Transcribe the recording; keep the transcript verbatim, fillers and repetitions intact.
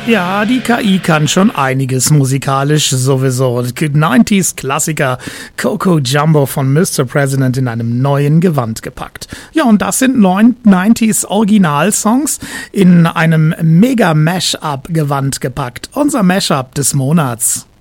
Ja, die K I kann schon einiges musikalisch sowieso. neunziger-Klassiker Coco Jumbo von Mister President in einem neuen Gewand gepackt. Ja, und das sind neunziger Originalsongs in einem Mega-Mash-Up-Gewand gepackt. Unser Mash-Up des Monats.